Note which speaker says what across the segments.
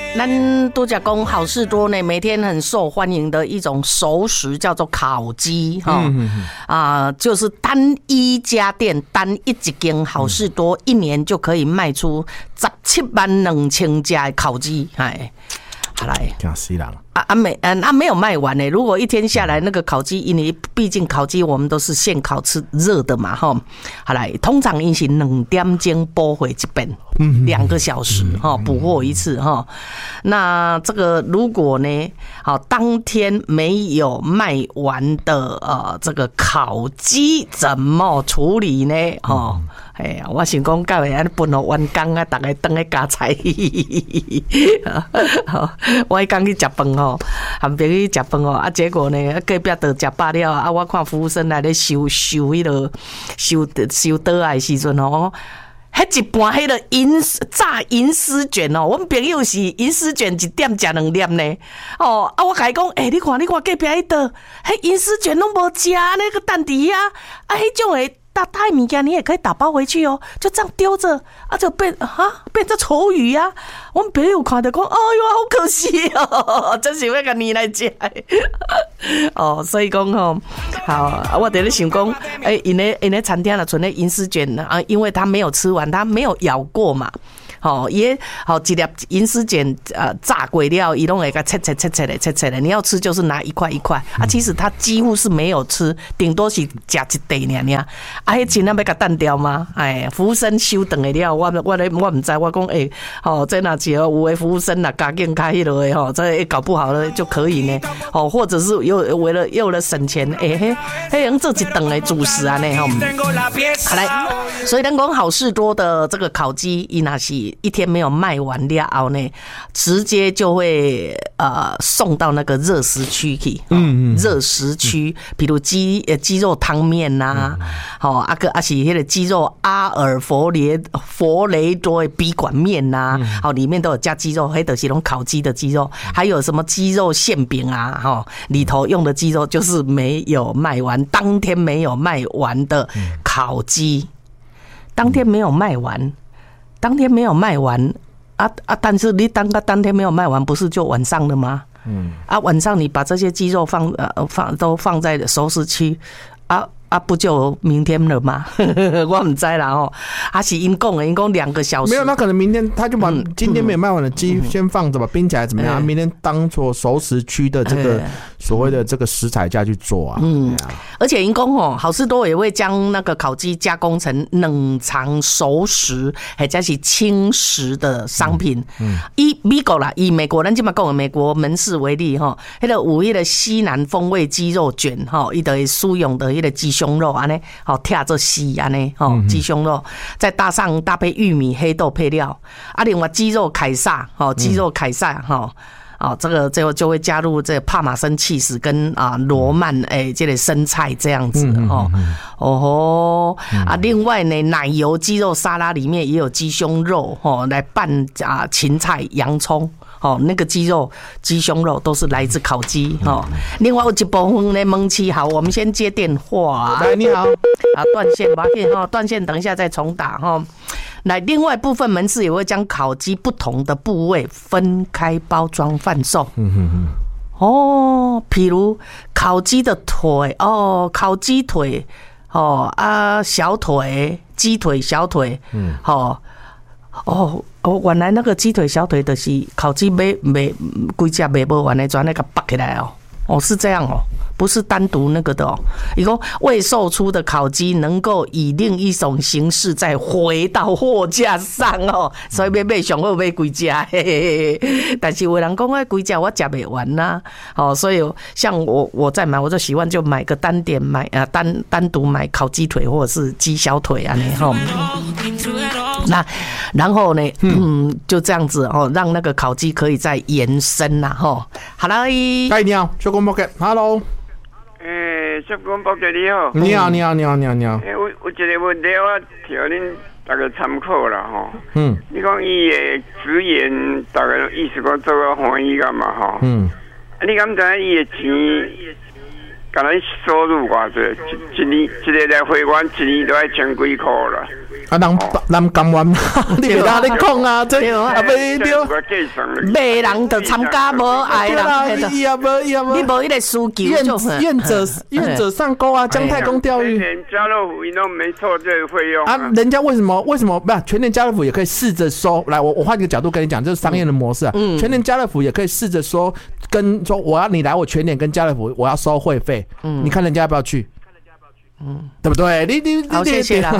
Speaker 1: 咱都讲讲好事多呢，每天很受欢迎的一种熟食叫做烤鸡哈，就是单一家店单一间好事多，一年就可以卖出172000家的烤鸡，哎，好来，
Speaker 2: 惊死人
Speaker 1: 没有卖完呢。如果一天下来那个烤鸡，因为毕竟烤鸡我们都是现烤吃热的嘛，哈。好来，通常因是2点钟补货一遍，2个小时哈补货一次哈。那这个如果呢，好当天没有卖完的这个烤鸡怎么处理呢？哈。哎呀，我想讲，到会安分互员工啊，大家回来加菜。我迄天去食饭吼，含朋友去食饭哦，结果呢，隔壁都食饱了啊，我看服务生来咧收迄个收倒来的时阵哦。迄一盘迄个炸银丝卷哦，阮朋友是银丝卷1点食2粒呢。哦，我甲伊讲，你看隔壁迄道，迄银丝卷拢无食那个蛋底啊，迄种诶。大物件你也可以打包回去哦，就这样丢着啊，就变成丑鱼啊！我们朋友看到讲，哎呦，好可惜哦，真是要甲你来食哦，所以讲吼，好，我在咧想讲，因咧餐厅啦，存咧银丝卷啊，因为他没有吃完，他没有咬过嘛。好，也好一粒银丝卷炸过了，伊拢会甲切的。你要吃就是拿一块一块啊，其实他几乎是没有吃，顶多是夹一袋尔。啊，迄真要甲蛋掉吗？哎，服务生收顿的了，我唔知，我讲这哪是有的服务生啦，加紧开落的吼，这搞不好了就可以呢。哦，或者是为了省钱，嘿用做一顿的主食啊呢吼。好来，所以咱讲好事多的这个烤鸡，伊若是一天没有卖完了后呢，直接就会送到那个热食区去，热食区，比如鸡肉汤面呐，是迄个鸡肉阿尔佛雷多的笔管面呐，里面都有加鸡肉，迄就是拢烤鸡的鸡肉，还有什么鸡肉馅饼啊，里头用的鸡肉就是没有卖完，当天没有卖完的烤鸡，当天没有卖完但是你当天没有卖完，不是就晚上了吗？晚上你把这些鸡肉都放在熟食区不就明天了吗？我不知道啦哦，还是因讲2个小时，
Speaker 2: 没有，那可能明天他就把今天没有卖完的鸡先放着吧，冰起来怎么样？明天当做熟食区的这个所谓的这个食材价去做啊。
Speaker 1: 而且因讲好事多也会将那个烤鸡加工成冷藏熟食，或者是轻食的商品。以美国啦，以美国咱今嘛讲的美国门市为例哈，迄个有迄个西南风味鸡肉卷哈，伊就会使用的迄个鸡胸肉安尼，贴做丝安尼，鸡胸肉再搭配玉米、黑豆配料啊，另外鸡肉凯撒，这个最后就会加入这个帕玛森起司跟罗曼这个生菜这样子另外呢，奶油鸡肉沙拉里面也有鸡胸肉来拌芹菜、洋葱。那个鸡胸肉都是来自烤鸡另外有一部分呢蒙七好，我们先接电话。
Speaker 2: 来，你好
Speaker 1: 断线吧，断线，等一下再重打来，另外部分门市也会将烤鸡不同的部位分开包装贩售。譬如烤鸡的腿烤鸡腿小腿，鸡腿、小腿，原来那个鸡腿、小腿的是烤鸡规只卖不完的，转那个拔起来是这样不是单独那个的伊说未售出的烤鸡能够以另一种形式再回到货架上所以要买上好买几只，但是有人讲几只我吃不完呐，所以像我在买，我就喜欢就买个单点买单独买烤鸡腿或者是鸡小腿啊那然后呢就这样子让那个烤鸡可以再延伸啦好了，
Speaker 2: 你好，小公伯哥 ，Hello。
Speaker 3: 小公伯哥你好。
Speaker 2: 你好。
Speaker 3: 我一个问题我替恁大家参考啦你讲伊的职员大概意思讲做个欢喜干嘛你敢知伊的钱敢咱收入偌济，一年一个来会员一年都要千几块啦。
Speaker 2: 啊，人甘愿，你别当你讲啊，这啊袂对，
Speaker 1: 没人就参加，无爱人，
Speaker 2: 伊也无，
Speaker 1: 你无迄个需求，
Speaker 2: 愿者上钩啊，姜太公钓鱼。
Speaker 3: 全年家乐福都没收这个费用
Speaker 2: 啊，人家为什么不全年家乐福也可以试着收？来，我换一个角度跟你讲，这是商业的模式啊。全年家乐福也可以试着说，说你来我全年跟家乐福，我要收会费，你看人家要不要去？对不对？你
Speaker 1: 好，谢谢啦。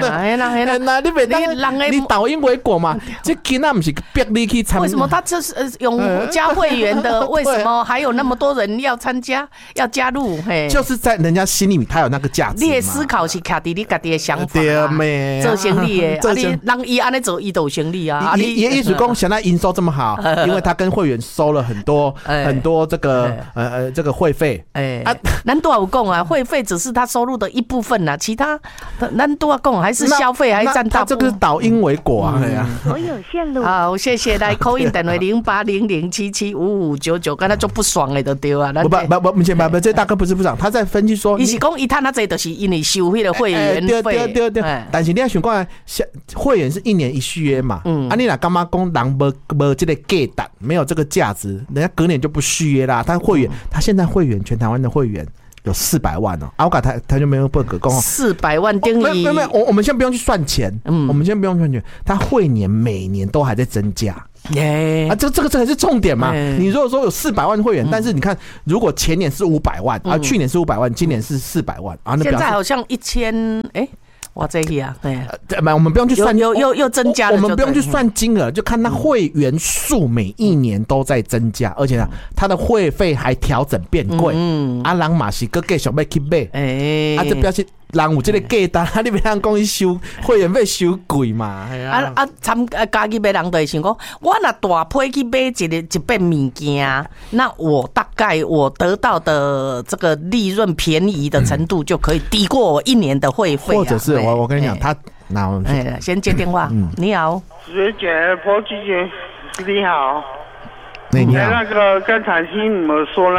Speaker 2: 你导因为果嘛，这今仔不是逼你去参加？
Speaker 1: 为什么他这是用加会员的？为什么还有那么多人要参加、要加入？
Speaker 2: 就是在人家心里，他有那个价值。
Speaker 1: 你的思考是卡在你自己的想法，
Speaker 2: 对咩？
Speaker 1: 做生意的，你让伊安尼做，伊都有生意啊。
Speaker 2: 你意思讲，现在营收这么好，因为他跟会员收了很多这个会费。
Speaker 1: 咱都有讲啊，会费只是他收入的一部分啊，其他咱都要讲还是消费还占大部分。
Speaker 2: 这个是导因为果啊，
Speaker 4: 我有线路。
Speaker 1: 好，谢谢。来 call in 电话0800775599，刚才就不爽的就对啊。
Speaker 2: 不，这大哥不是不爽，他在分析说，
Speaker 1: 伊是讲伊赚那济，就是因为收迄个会员费。
Speaker 2: 对。但是你要想讲，会员是1年1续约嘛，啊，你若干嘛讲人无这个价值，没有这个价值，人家隔年就不续约啦。他会员，他现在会员全台湾的会员有400万哦，我讲他就没有不可讲
Speaker 1: 400万定义。
Speaker 2: 没有，我们先不用去算钱，我们先不用算钱，他会年每年都还在增加。啊，这个才是重点嘛！你如果说有400万会员，但是你看，如果前年是500万，啊，去年是500万，今年是400万，啊，那
Speaker 1: 现在好像1000，哇，这个啊，
Speaker 2: 我们不用去算，
Speaker 1: 又增加了，
Speaker 2: 我们不用去算金额，就看他会员数每一年都在增加，而且他的会费还调整变贵，啊，人嘛是个继续要去买，啊，这表示人有这个价值，你别人讲伊收会员费收贵嘛，
Speaker 1: 家己买人就会想讲，我若大批去买一笔物件，那我大概我得到的这个利润便宜的程度就可以抵过我1年的会费，
Speaker 2: 或者是我跟你讲，他
Speaker 1: 先接电话，你好，
Speaker 3: 学姐、婆姐姐，你好，
Speaker 2: 你好，
Speaker 3: 那个刚才听你们说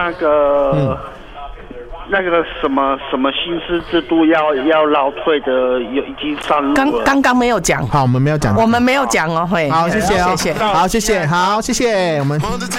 Speaker 3: 那个什么薪资制度要劳退的已经上路了。
Speaker 1: 刚刚没有讲，
Speaker 2: 好，我们没有讲，
Speaker 1: 我们没有讲哦，会，
Speaker 2: 好，谢谢，谢谢，好，谢谢，好，谢谢，我们。